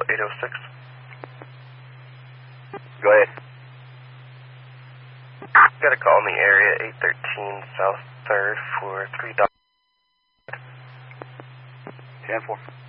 806. Go ahead. Got a call in the area, 813 South 3rd for 3 dollars. 10-4.